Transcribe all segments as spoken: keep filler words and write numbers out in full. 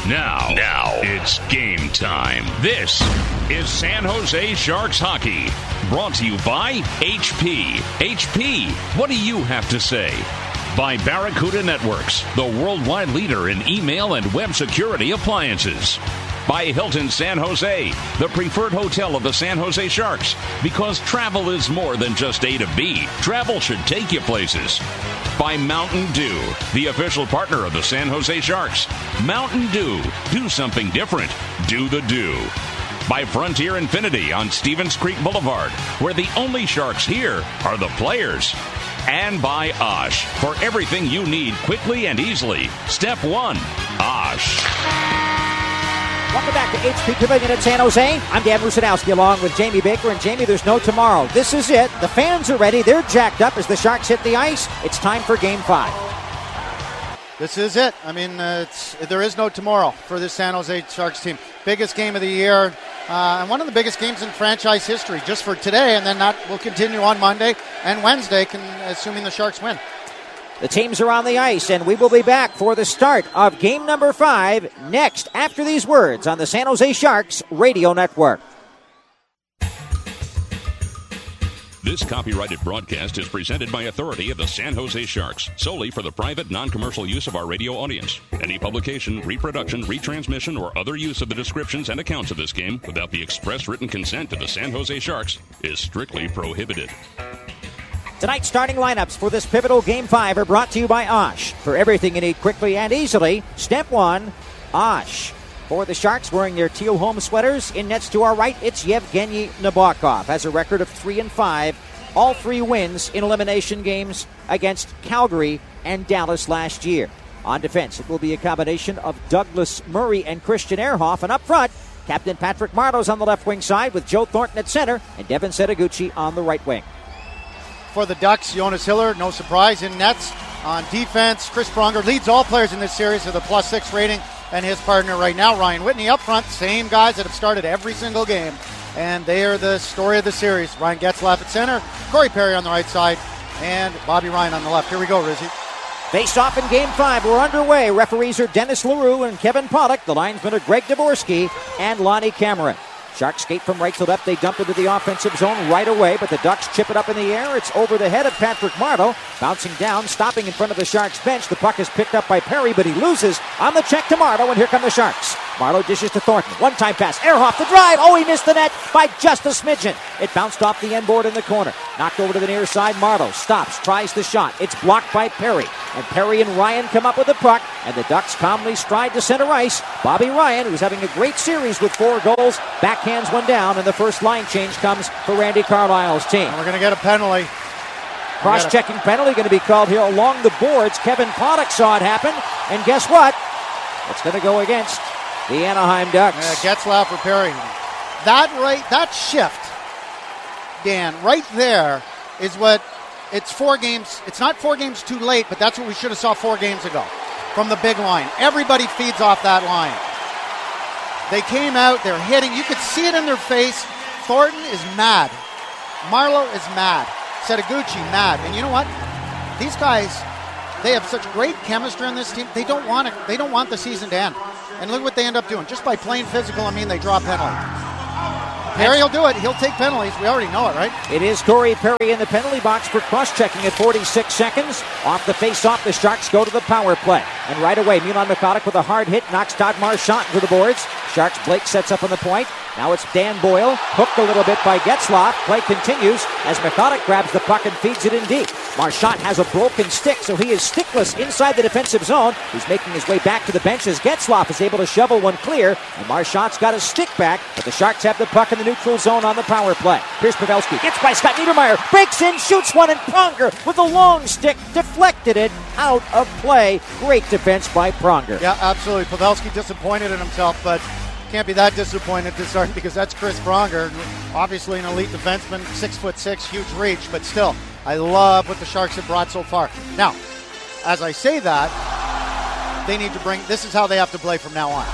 Now, now it's game time. This is San Jose Sharks hockey. Brought to you by H P. H P, what do you have to say? By Barracuda Networks, the worldwide leader in email and web security appliances. By Hilton San Jose, the preferred hotel of the San Jose Sharks. Because travel is more than just A to B. Travel should take you places. By Mountain Dew, the official partner of the San Jose Sharks. Mountain Dew. Do something different. Do the do. By Frontier Infinity on Stevens Creek Boulevard, where the only Sharks here are the players. And by Osh, for everything you need quickly and easily. Step one, Osh. Welcome back to H P Pavilion at San Jose. I'm Dan Rusanowski along with Jamie Baker. And Jamie, there's no tomorrow. This is it. The fans are ready. They're jacked up as the Sharks hit the ice. It's time for Game five. This is it. I mean, uh, it's, there is no tomorrow for this San Jose Sharks team. Biggest game of the year, uh, and one of the biggest games in franchise history just for today, and then that will continue on Monday and Wednesday, can, assuming the Sharks win. The teams are on the ice, and we will be back for the start of game number five next after these words on the San Jose Sharks Radio Network. This copyrighted broadcast is presented by authority of the San Jose Sharks, solely for the private, non-commercial use of our radio audience. Any publication, reproduction, retransmission, or other use of the descriptions and accounts of this game without the express written consent of the San Jose Sharks is strictly prohibited. Tonight's starting lineups for this pivotal Game five are brought to you by Osh. For everything you need quickly and easily, step one, Osh. For the Sharks, wearing their teal home sweaters, in nets to our right, it's Yevgeny Nabokov. Has a record of three and five, all three wins in elimination games against Calgary and Dallas last year. On defense, it will be a combination of Douglas Murray and Christian Ehrhoff. And up front, Captain Patrick Marleau's on the left wing side with Joe Thornton at center and Devin Setoguchi on the right wing. For the Ducks, Jonas Hiller, no surprise, in nets. On defense, Chris Pronger leads all players in this series with a plus six rating, and his partner right now, Ryan Whitney, up front. Same guys that have started every single game, and they are the story of the series. Ryan Getzlaf at center, Corey Perry on the right side, and Bobby Ryan on the left. Here we go, Rizzy. Face off in Game five. We're underway. Referees are Dennis LaRue and Kevin Pollock. The linesmen are Greg Dvorsky and Lonnie Cameron. Sharks skate from right to left. They dump into the offensive zone right away, but the Ducks chip it up in the air. It's over the head of Patrick Marleau. Bouncing down, stopping in front of the Sharks bench. The puck is picked up by Perry, but he loses on the check to Marleau, and here come the Sharks. Marleau dishes to Thornton. One-time pass. Ehrhoff the drive. Oh, he missed the net by just a smidgen. It bounced off the end board in the corner. Knocked over to the near side. Marleau stops, tries the shot. It's blocked by Perry. And Perry and Ryan come up with the puck, and the Ducks calmly stride to center ice. Bobby Ryan, who's having a great series with four goals, backhands one down, and the first line change comes for Randy Carlyle's team. And we're going to get a penalty. Cross-checking penalty going to be called here along the boards. Kevin Pollock saw it happen, and guess what? It's going to go against the Anaheim Ducks. Yeah, Getzlaf for Perry. That right, that shift, Dan, right there is what, it's four games, it's not four games too late, but that's what we should have saw four games ago from the big line. Everybody feeds off that line. They came out, they're hitting, you could see it in their face. Thornton is mad. Marleau is mad. Setoguchi mad. And you know what? These guys, they have such great chemistry on this team. They don't want it. They don't want the season to end. And look what they end up doing. Just by playing physical, I mean, they draw a penalty. Perry will do it. He'll take penalties. We already know it, right? It is Corey Perry in the penalty box for cross-checking at forty-six seconds. Off the face-off, the Sharks go to the power play. And right away, Milan Mikhotic with a hard hit knocks Todd Marchant into the boards. Sharks Blake sets up on the point. Now it's Dan Boyle, hooked a little bit by Getzlaf. Play continues as Mikhotic grabs the puck and feeds it in deep. Marchant has a broken stick, so he is stickless inside the defensive zone. He's making his way back to the bench as Getzlaf is able to shovel one clear. And Marchant's got his stick back, but the Sharks have the puck in the neutral zone on the power play. Here's Pavelski, gets by Scott Niedermayer, breaks in, shoots one, and Pronger with a long stick deflected it out of play. Great defense by Pronger. Yeah, absolutely. Pavelski disappointed in himself, but can't be that disappointed to start because that's Chris Pronger, obviously an elite defenseman, six foot six, huge reach, but still, I love what the Sharks have brought so far. Now, as I say that, they need to bring, this is how they have to play from now on.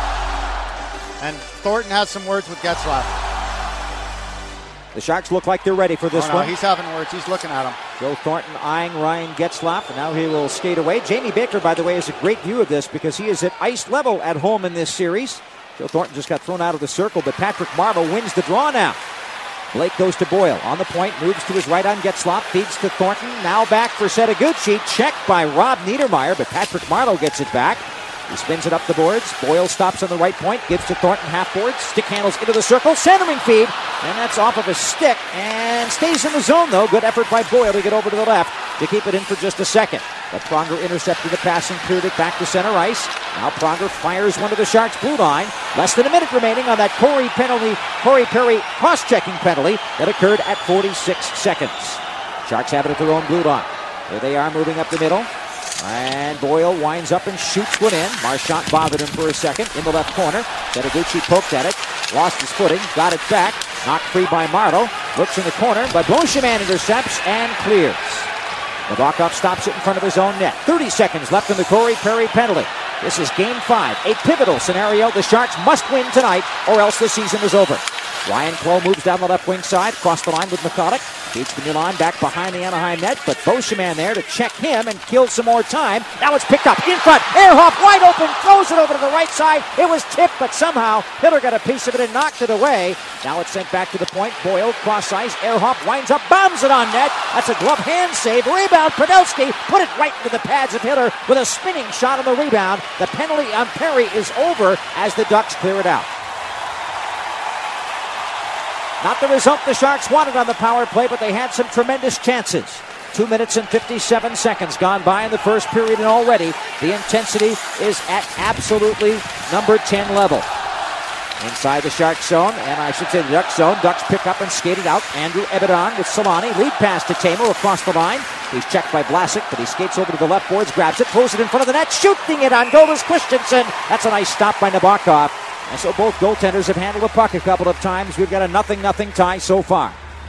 And Thornton has some words with Getzlaf. The Sharks look like they're ready for this oh, no, one. He's having words. He's looking at him. Joe Thornton eyeing Ryan Getzlaf, and now he will skate away. Jamie Baker, by the way, has a great view of this because he is at ice level at home in this series. Joe Thornton just got thrown out of the circle, but Patrick Marleau wins the draw now. Blake goes to Boyle. On the point, moves to his right on Getzlaf, feeds to Thornton. Now back for Setaguchi. Checked by Rob Niedermeyer, but Patrick Marleau gets it back. He spins it up the boards. Boyle stops on the right point, gives to Thornton half boards. Stick handles into the circle. Centering feed. And that's off of a stick and stays in the zone, though. Good effort by Boyle to get over to the left to keep it in for just a second. But Pronger intercepted the pass and cleared it back to center ice. Now Pronger fires one to the Sharks' blue line. Less than a minute remaining on that Corey penalty, Corey Perry cross-checking penalty that occurred at forty-six seconds. Sharks have it at their own blue line. There they are moving up the middle. And Boyle winds up and shoots one in. Marchand bothered him for a second in the left corner. Setaguchi poked at it, lost his footing, got it back, knocked free by Marleau. Looks in the corner, but Beauchemin intercepts and clears. Nabokov stops it in front of his own net. thirty seconds left in the Corey Perry penalty. This is game five, a pivotal scenario. The Sharks must win tonight or else the season is over. Ryan Clough moves down the left wing side, across the line with McCulloch. Feeds to Milan, back behind the Anaheim net, but Beauchemin there to check him and kill some more time. Now it's picked up in front. Ehrhoff wide open, throws it over to the right side. It was tipped, but somehow Hiller got a piece of it and knocked it away. Now it's sent back to the point. Boyle, cross ice. Ehrhoff winds up, bombs it on net. That's a glove hand save. Rebound, Pavelski put it right into the pads of Hiller with a spinning shot on the rebound. The penalty on Perry is over as the Ducks clear it out. Not the result the Sharks wanted on the power play, but they had some tremendous chances. Two minutes and fifty-seven seconds gone by in the first period, and already the intensity is at absolutely number ten level. Inside the Sharks zone, and I should say the Ducks zone, Ducks pick up and skate it out. Andrew Ebidon with Solani. Lead pass to Tamer across the line. He's checked by Vlasic, but he skates over to the left boards, grabs it, throws it in front of the net, shooting it on goal is Christensen. That's a nice stop by Nabokov. And so both goaltenders have handled the puck a couple of times. We've got a nothing nothing tie so far.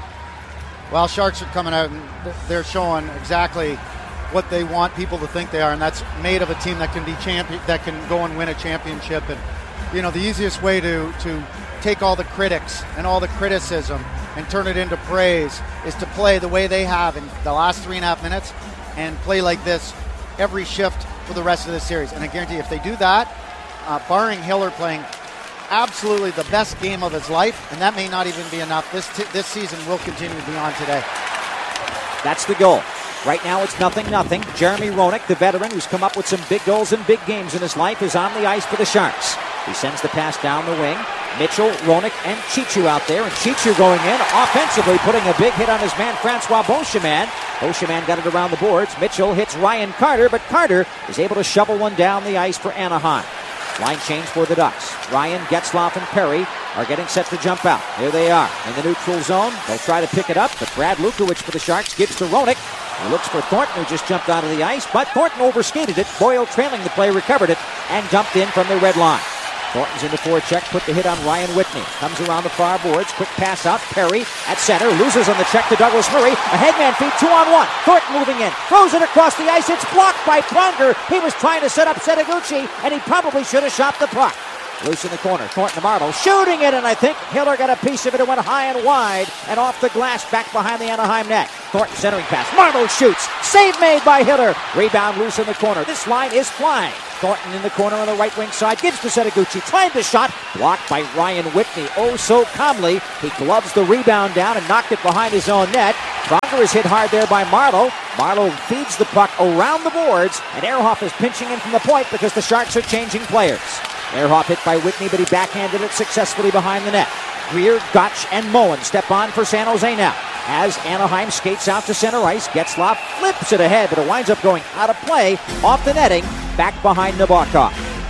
Well, Sharks are coming out and they're showing exactly what they want people to think they are, and that's made of a team that can be champion, that can go and win a championship. And you know, the easiest way to to take all the critics and all the criticism and turn it into praise is to play the way they have in the last three and a half minutes and play like this every shift for the rest of the series. And I guarantee you, if they do that, uh, barring Hiller playing absolutely the best game of his life, and that may not even be enough, this t- this season will continue beyond today. That's the goal. Right now it's nothing nothing. Jeremy Roenick, the veteran who's come up with some big goals and big games in his life, is on the ice for the Sharks. He sends the pass down the wing. Mitchell, Roenick, and Chichu out there, and Chichu going in offensively, putting a big hit on his man Francois Beauchemin. Beauchemin got it around the boards. Mitchell hits Ryan Carter, but Carter is able to shovel one down the ice for Anaheim. Line change for the Ducks. Ryan, Getzlaf, and Perry are getting set to jump out. Here they are in the neutral zone. They'll try to pick it up, but Brad Lukowicz for the Sharks gives to Roenick. He looks for Thornton, who just jumped out of the ice, but Thornton overskated it. Boyle trailing the play, recovered it, and dumped in from the red line. Thornton's in the forecheck, put the hit on Ryan Whitney. Comes around the far boards, quick pass out. Perry at center, loses on the check to Douglas Murray. A headman feed, two on one. Thornton moving in, throws it across the ice. It's blocked by Pronger. He was trying to set up Setaguchi, and he probably should have shot the puck. Loose in the corner, Thornton to Marleau, shooting it, and I think Hiller got a piece of it. It went high and wide, and off the glass, back behind the Anaheim net. Thornton centering pass, Marleau shoots, save made by Hiller. Rebound loose in the corner. This line is flying. Thornton in the corner on the right wing side, gives to Setaguchi, tried the shot, blocked by Ryan Whitney. Oh, so calmly, he gloves the rebound down and knocked it behind his own net. Pronger is hit hard there by Marleau. Marleau feeds the puck around the boards, and Ehrhoff is pinching in from the point because the Sharks are changing players. Ehrhoff hit by Whitney, but he backhanded it successfully behind the net. Greer, Gotch, and Moen step on for San Jose now. As Anaheim skates out to center ice, Getzlaf flips it ahead, but it winds up going out of play, off the netting, back behind Nabokov.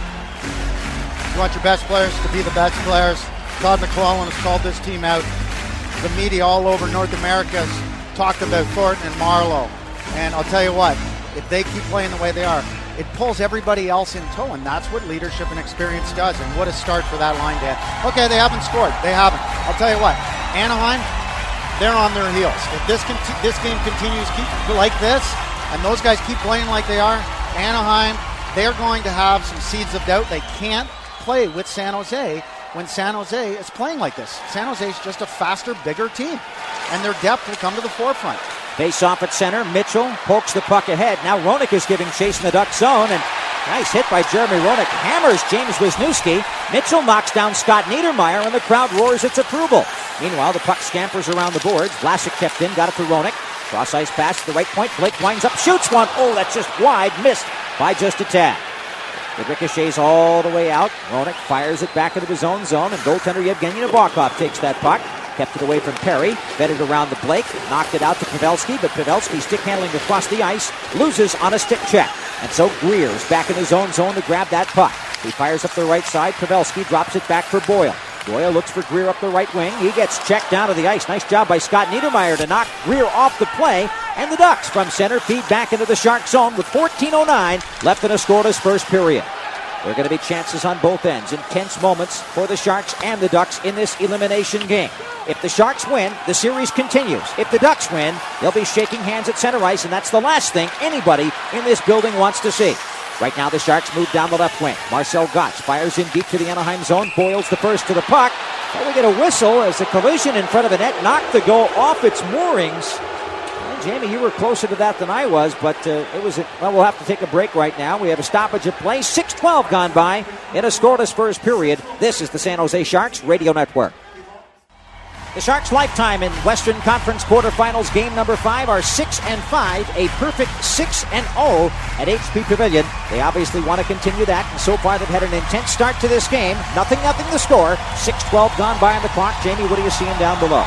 You want your best players to be the best players. Todd McClellan has called this team out. The media all over North America has talked about Thornton and Marleau. And I'll tell you what, if they keep playing the way they are, it pulls everybody else in tow, and that's what leadership and experience does. And what a start for that line, Dan. Okay, they haven't scored. They haven't. I'll tell you what, Anaheim, they're on their heels. If this conti- this game continues keep like this, and those guys keep playing like they are, Anaheim, they're going to have some seeds of doubt. They can't play with San Jose when San Jose is playing like this. San Jose is just a faster, bigger team, and their depth will come to the forefront. Face off at center. Mitchell pokes the puck ahead. Now Roenick is giving chase in the Duck zone, and nice hit by Jeremy Roenick. Hammers James Wisniewski. Mitchell knocks down Scott Niedermayer, and the crowd roars its approval. Meanwhile, the puck scampers around the boards. Vlasic kept in, got it to Roenick. Cross ice pass to the right point. Blake winds up, shoots one. Oh, that's just wide. Missed by just a tad. It ricochets all the way out. Roenick fires it back into his own zone, and goaltender Yevgeny Nabokov takes that puck. Kept it away from Perry, fed it around the Blake, knocked it out to Pavelski, but Pavelski stick handling across the ice, loses on a stick check. And so Greer's back in his own zone to grab that puck. He fires up the right side. Pavelski drops it back for Boyle. Boyle looks for Greer up the right wing. He gets checked down to the ice. Nice job by Scott Niedermayer to knock Greer off the play. And the Ducks from center feed back into the Shark zone with fourteen oh nine left in a scoreless first period. There are going to be chances on both ends. Intense moments for the Sharks and the Ducks in this elimination game. If the Sharks win, the series continues. If the Ducks win, they'll be shaking hands at center ice, and that's the last thing anybody in this building wants to see. Right now, the Sharks move down the left wing. Marcel Gotch fires in deep to the Anaheim zone. Boyle's the first to the puck. But we get a whistle as the collision in front of the net knocked the goal off its moorings. And Jamie, you were closer to that than I was, but uh, it was, a, well, we'll have to take a break right now. We have a stoppage of play. six twelve gone by in a scoreless first period. This is the San Jose Sharks Radio Network. The Sharks' lifetime in Western Conference quarterfinals game number five are six and five, a perfect six and oh at H P Pavilion. They obviously want to continue that, and so far they've had an intense start to this game. Nothing, nothing the score. six twelve gone by on the clock. Jamie, what are you seeing down below?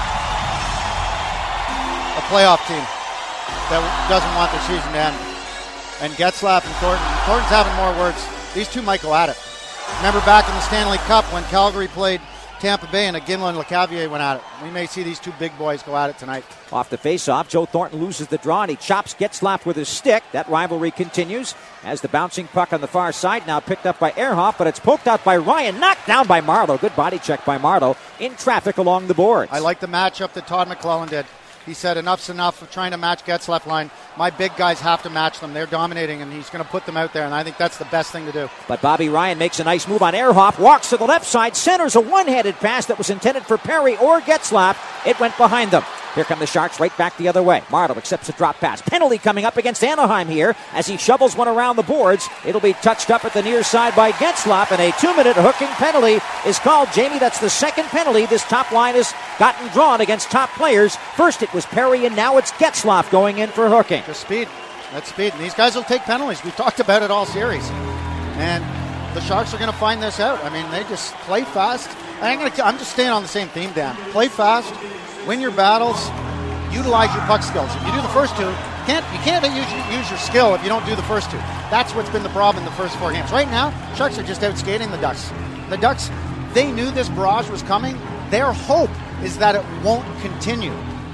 A playoff team that doesn't want the season to end. And Getzlaf and Thornton. Thornton's having more words. These two might go at it. Remember back in the Stanley Cup when Calgary played Tampa Bay and Ginla and LeCavier went at it. We may see these two big boys go at it tonight. Off the face-off, Joe Thornton loses the draw and he chops Getzlaf with his stick. That rivalry continues as the bouncing puck on the far side now picked up by Ehrhoff, but it's poked out by Ryan, knocked down by Marleau. Good body check by Marleau in traffic along the boards. I like the matchup that Todd McClellan did. He said enough's enough of trying to match Getzlaf line. My big guys have to match them. They're dominating, and he's going to put them out there, and I think that's the best thing to do. But Bobby Ryan makes a nice move on Ehrhoff, walks to the left side, centers a one-handed pass that was intended for Perry or Getzlaf. It went behind them. Here come the Sharks right back the other way. Marleau accepts a drop pass. Penalty coming up against Anaheim here as he shovels one around the boards. It'll be touched up at the near side by Getzlaf, and a two-minute hooking penalty is called. Jamie, that's the second penalty this top line has gotten drawn against top players. First it was Perry, and now it's Getzlaf going in for hooking. The speed. That's speed. And these guys will take penalties. We've talked about it all series. And the Sharks are going to find this out. I mean, they just play fast. I'm, gonna, I'm just staying on the same theme, Dan. Play fast. Win your battles, utilize your puck skills. If you do the first two, you can't, you can't use, use your skill if you don't do the first two. That's what's been the problem in the first four games. Right now, Sharks are just out skating the Ducks. The Ducks, they knew this barrage was coming. Their hope is that it won't continue.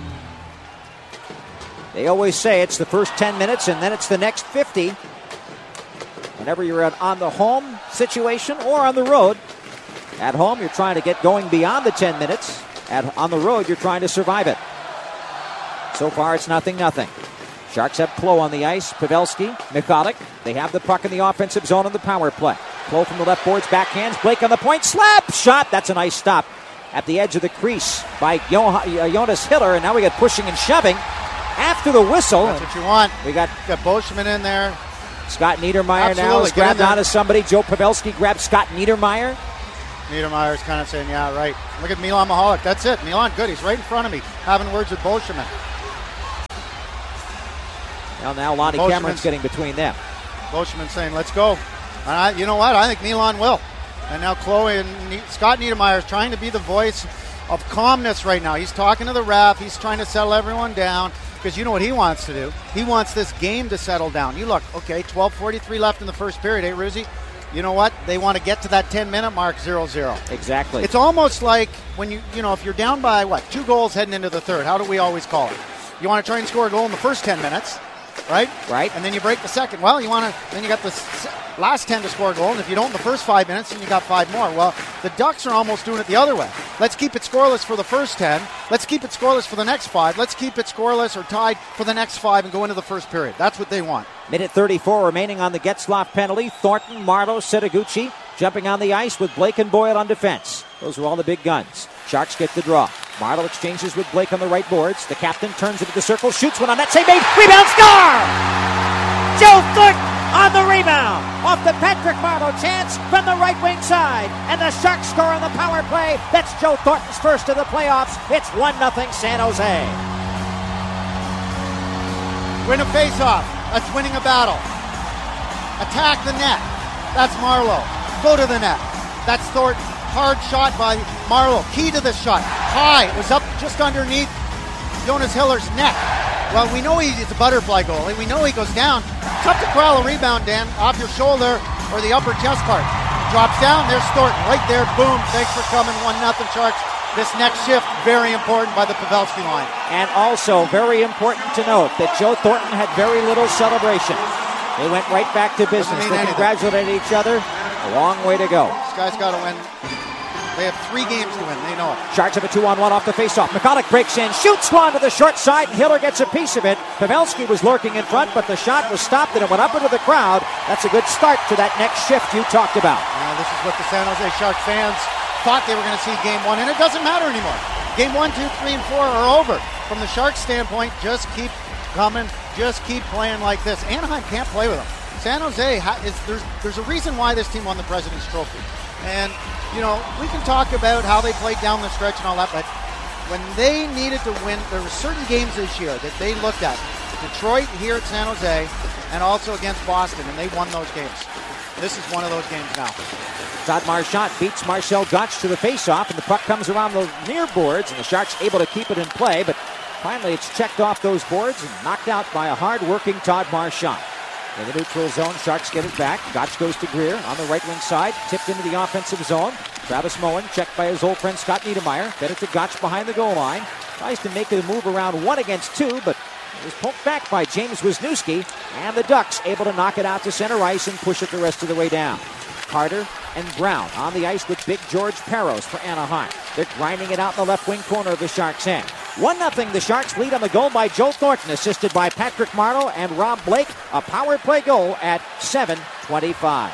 They always say it's the first ten minutes and then it's the next fifty. Whenever you're on the home situation or on the road. At home, you're trying to get going beyond the ten minutes. At, on the road, you're trying to survive it. So far, it's nothing, nothing. Sharks have Klo on the ice, Pavelski, Michalik. They have the puck in the offensive zone on the power play. Klo from the left boards, backhands, Blake on the point, slap shot. That's a nice stop at the edge of the crease by Jonas Hiller, and now we got pushing and shoving after the whistle. That's what you want. We got, got Boschman in there. Scott Niedermayer Absolutely. now is grabbed onto somebody. Joe Pavelski grabbed Scott Niedermayer. Niedermayer's kind of saying, yeah, right. Look at Milan Mihalik. That's it. Milan, good. He's right in front of me, having words with Boschman. Well, now Lonnie Boschman's, Cameron's getting between them. Boschman saying, let's go. And I, you know what? I think Milan will. And now Chloe and ne- Scott Niedermayer is trying to be the voice of calmness right now. He's talking to the ref. He's trying to settle everyone down because you know what he wants to do. He wants this game to settle down. You look, okay, twelve forty-three left in the first period, eh, Ruzi? You know what? They want to get to that ten-minute mark, zero zero. Exactly. It's almost like when you, you know, if you're down by, what, two goals heading into the third, how do we always call it? You want to try and score a goal in the first ten minutes, right? Right. And then you break the second. Well, you want to, then you got the last ten to score a goal, and if you don't in the first five minutes, then you got five more. Well, the Ducks are almost doing it the other way. Let's keep it scoreless for the first ten. Let's keep it scoreless for the next five. Let's keep it scoreless or tied for the next five and go into the first period. That's what they want. Minute thirty-four remaining on the Getzlaf penalty. Thornton, Marleau, Setaguchi jumping on the ice with Blake and Boyle on defense. Those are all the big guns. Sharks get the draw. Marlowe exchanges with Blake on the right boards. The captain turns into the circle, shoots one on that save made. Rebound, score! Joe Thornton on the rebound. Off the Patrick Marlowe chance from the right wing side. And the Sharks score on the power play. That's Joe Thornton's first of the playoffs. It's one nothing San Jose. Win a face-off. That's winning a battle. Attack the net. That's Marlowe. Go to the net. That's Thornton. Hard shot by Marlowe. Key to the shot. High. It was up just underneath Jonas Hiller's neck. Well, we know he's a butterfly goalie. We know he goes down. Tough to corral a rebound, Dan, off your shoulder or the upper chest part. Drops down. There's Thornton right there. Boom. Thanks for coming. one nothing Sharks. This next shift, very important by the Pavelski line. And also very important to note that Joe Thornton had very little celebration. They went right back to business. They anything. congratulated each other. A long way to go. This guy's got to win. They have three games to win. They know it. Sharks have a two-on-one off the face-off. McCulloch breaks in, shoots one to the short side, and Hiller gets a piece of it. Pavelski was lurking in front, but the shot was stopped, and it went up into the crowd. That's a good start to that next shift you talked about. Uh, this is what the San Jose Sharks fans thought they were going to see game one, and it doesn't matter anymore. Game one, two, three, and four are over. From the Sharks' standpoint, just keep coming, just keep playing like this. Anaheim can't play with them. San Jose, ha- is there's there's a reason why this team won the President's Trophy. And, you know, we can talk about how they played down the stretch and all that, but when they needed to win, there were certain games this year that they looked at. Detroit here at San Jose and also against Boston, and they won those games. This is one of those games now. Todd Marchand beats Marcel Gottsch to the face-off, and the puck comes around the near boards, and the Sharks able to keep it in play, but finally it's checked off those boards and knocked out by a hard-working Todd Marchand. In the neutral zone, Sharks get it back. Gottsch goes to Greer on the right wing side, tipped into the offensive zone. Travis Moen checked by his old friend Scott Niedermayer. Fed it to Gottsch behind the goal line. Tries to make it a move around one against two, but it was poked back by James Wisniewski, and the Ducks able to knock it out to center ice and push it the rest of the way down. Carter and Brown on the ice with Big George Parros for Anaheim. They're grinding it out in the left wing corner of the Sharks' end. one nothing the Sharks lead on the goal by Joe Thornton, assisted by Patrick Marleau and Rob Blake. A power play goal at seven twenty-five.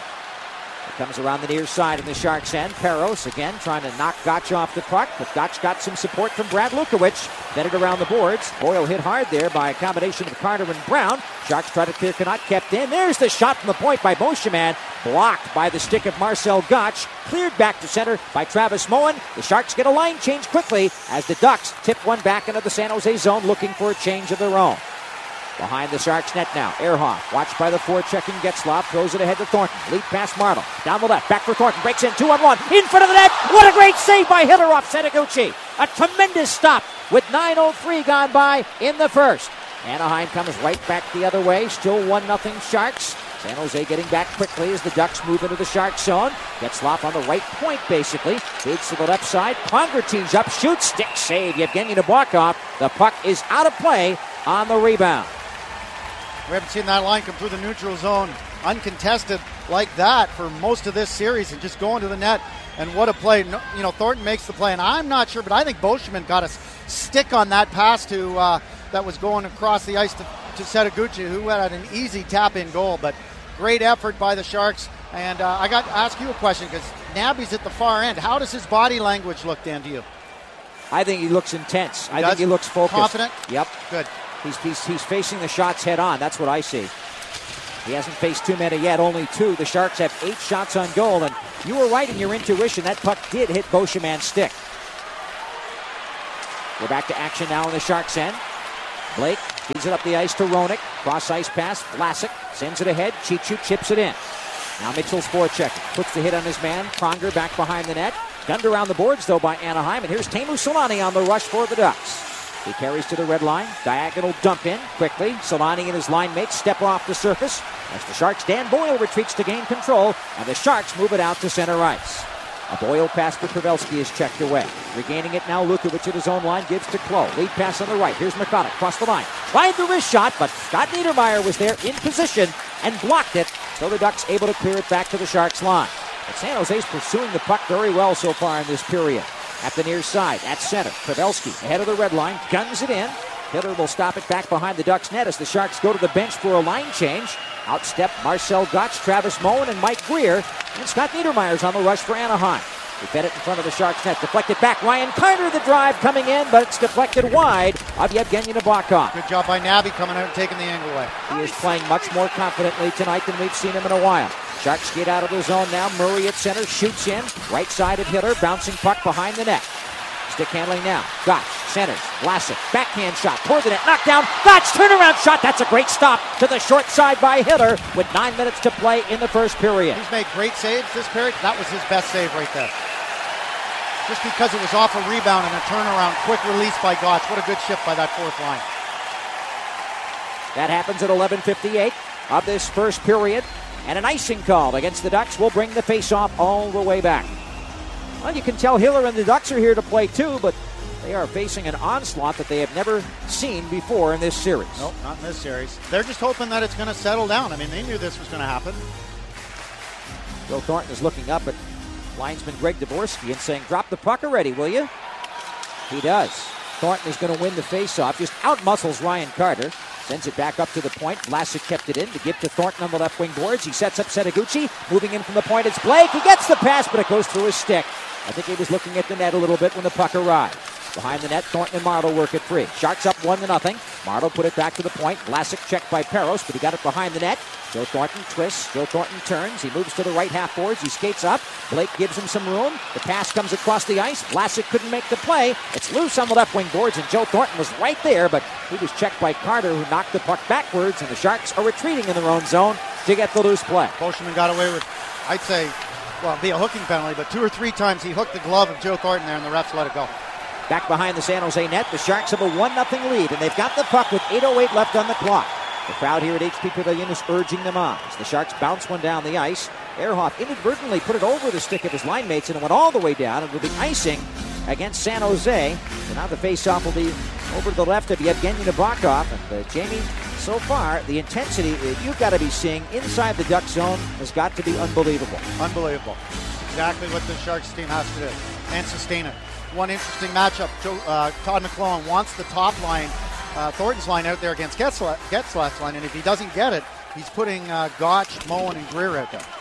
It comes around the near side of the Sharks' end. Parros again trying to knock Gottsch off the puck, but Gottsch got some support from Brad Lukowicz. Then it around the boards. Boyle hit hard there by a combination of Carter and Brown. Sharks try to clear, cannot, kept in. There's the shot from the point by Beauchemin. Blocked by the stick of Marcel Gottsch. Cleared back to center by Travis Moen. The Sharks get a line change quickly as the Ducks tip one back into the San Jose zone, looking for a change of their own. Behind the Sharks net now, Ehrhoff, watched by the forechecking Getzlaf, throws it ahead to Thornton. Lead pass Marleau, down the left, back for Thornton, breaks in, two on one, in front of the net. What a great save by Hiller off Setaguchi. A tremendous stop with nine oh three gone by in the first. Anaheim comes right back the other way, still one nothing Sharks. San Jose getting back quickly as the Ducks move into the Sharks zone. Getzlaf on the right point, basically. Feeds to the left side. Pronger tees up, shoots, stick save. Yevgeny Nabokov. The puck is out of play on the rebound. We haven't seen that line come through the neutral zone uncontested like that for most of this series, and just going to the net. And what a play. No, you know, Thornton makes the play, and I'm not sure, but I think Beauchemin got a stick on that pass to uh, that was going across the ice to, to Setaguchi, who had an easy tap-in goal. But great effort by the Sharks. And uh, I got to ask you a question, because Nabby's at the far end. How does his body language look, Dan, to you? I think he looks intense. He I does? think he looks focused. Confident? Yep. Good. He's, he's, he's facing the shots head on. That's what I see. He hasn't faced too many yet, only two. The Sharks have eight shots on goal, and you were right in your intuition. That puck did hit Beauchemin's stick. We're back to action now in the Sharks' end. Blake feeds it up the ice to Roenick. Cross ice pass. Vlasic sends it ahead. Chichu chips it in. Now Mitchell's forechecking. Puts the hit on his man. Pronger back behind the net. Gunned around the boards, though, by Anaheim. And here's Teemu Selanne on the rush for the Ducks. He carries to the red line. Diagonal dump in quickly. Selanne and his line mates step off the surface. As the Sharks, Dan Boyle retreats to gain control. And the Sharks move it out to center ice. A Boyle pass to Pavelski is checked away. Regaining it now, Lukowicz at his own line gives to Klo. Lead pass on the right. Here's McConnell across the line. Tried the wrist shot, but Scott Niedermayer was there in position and blocked it. So the Ducks able to clear it back to the Sharks line. But San Jose's pursuing the puck very well so far in this period. At the near side, at center, Pavelski ahead of the red line, guns it in. Hiller will stop it back behind the Ducks net as the Sharks go to the bench for a line change. Outstep Marcel Gottsch, Travis Moen, and Mike Greer. And Scott Niedermayer's on the rush for Anaheim. He fed it in front of the Sharks net. Deflected back. Ryan Carter, the drive coming in, but it's deflected wide of Yevgeny Nabokov. Good job by Naby coming out and taking the angle away. He is playing much more confidently tonight than we've seen him in a while. Sharks get out of the zone now. Murray at center, shoots in. Right side of Hiller, bouncing puck behind the net. Stick handling now. Gotch centers. Vlasic, backhand shot toward the net. Knocked down. Gotch, turnaround shot. That's a great stop to the short side by Hiller with nine minutes to play in the first period. He's made great saves this period. That was his best save right there. Just because it was off a rebound and a turnaround. Quick release by Gotch. What a good shift by that fourth line. That happens at eleven fifty-eight of this first period. And an icing call against the Ducks will bring the face-off all the way back. Well, you can tell Hiller and the Ducks are here to play too, but they are facing an onslaught that they have never seen before in this series. Nope, not in this series. They're just hoping that it's going to settle down. I mean, they knew this was going to happen. Joe Thornton is looking up at linesman Greg Dvorsky and saying, drop the puck already, will you? He does. Thornton is going to win the face-off. Just out-muscles Ryan Carter. Sends it back up to the point. Vlasic kept it in to give to Thornton on the left wing boards. He sets up Setaguchi. Moving in from the point, it's Blake. He gets the pass, but it goes through his stick. I think he was looking at the net a little bit when the puck arrived. Behind the net, Thornton and Marleau work it free. Sharks up one to nothing. Marleau put it back to the point. Vlasic checked by Peros, but he got it behind the net. Joe Thornton twists. Joe Thornton turns. He moves to the right half boards. He skates up. Blake gives him some room. The pass comes across the ice. Vlasic couldn't make the play. It's loose on the left wing boards, and Joe Thornton was right there, but he was checked by Carter, who knocked the puck backwards, and the Sharks are retreating in their own zone to get the loose play. Boschman got away with, I'd say, well, it'd be a hooking penalty, but two or three times he hooked the glove of Joe Thornton there, and the refs let it go. Back behind the San Jose net, the Sharks have a one nothing lead, and they've got the puck with eight oh eight left on the clock. The crowd here at H P Pavilion is urging them on. As the Sharks bounce one down the ice, Ehrhoff inadvertently put it over the stick of his line mates, and it went all the way down. It will be icing against San Jose. So now the face-off will be over to the left of Yevgeny Nabokov. And uh, Jamie, so far, the intensity that you've got to be seeing inside the Duck zone has got to be unbelievable. Unbelievable. Exactly what the Sharks team has to do and sustain it. One interesting matchup. Joe, uh, Todd McClellan wants the top line, uh, Thornton's line out there against Getzlaff's Getzlaff's line, and if he doesn't get it, he's putting uh, Gotch, Moen, and Greer out there.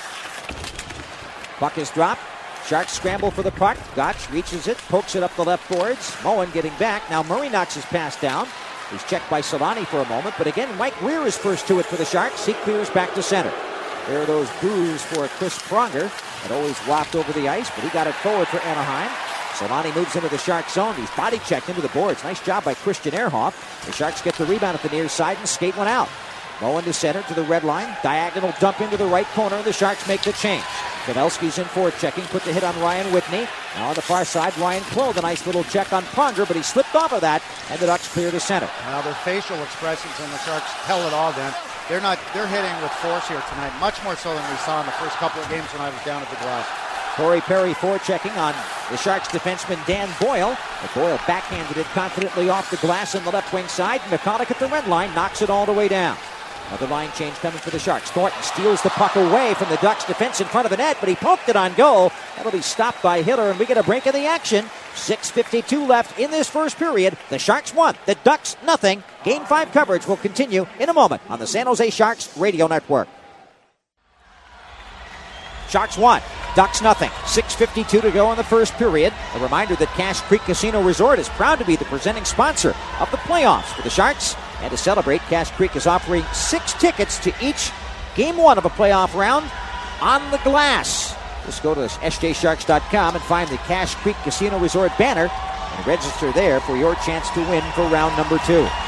Puck is dropped. Sharks scramble for the puck. Gotch reaches it, pokes it up the left boards. Moen getting back. Now Murray knocks his pass down. He's checked by Solani for a moment, but again, Mike Greer is first to it for the Sharks. He clears back to center. There are those boos for Chris Pronger that always whopped over the ice, but he got it forward for Anaheim. Solani moves into the Shark zone. He's body checked into the boards. Nice job by Christian Ehrhoff. The Sharks get the rebound at the near side and skate one out. Moen to center to the red line. Diagonal dump into the right corner. The Sharks make the change. Pavelski's in forward checking. Put the hit on Ryan Whitney. Now on the far side, Ryan Clough. A nice little check on Pronger, but he slipped off of that, and the Ducks clear to center. Now their facial expressions on the Sharks tell it all then. They're not. They're hitting with force here tonight, much more so than we saw in the first couple of games when I was down at the glass. Corey Perry forechecking on the Sharks defenseman Dan Boyle. But Boyle backhanded it confidently off the glass on the left wing side. McCulloch at the red line knocks it all the way down. Another line change coming for the Sharks. Thornton steals the puck away from the Ducks defense in front of the net, but he poked it on goal. That'll be stopped by Hiller, and we get a break of the action. six fifty-two left in this first period. The Sharks won. The Ducks nothing. Game five coverage will continue in a moment on the San Jose Sharks Radio Network. Sharks won. Ducks nothing. six fifty-two to go in the first period. A reminder that Cache Creek Casino Resort is proud to be the presenting sponsor of the playoffs for the Sharks. And to celebrate, Cache Creek is offering six tickets to each game one of a playoff round on the glass. Just go to S J Sharks dot com and find the Cache Creek Casino Resort banner and register there for your chance to win for round number two.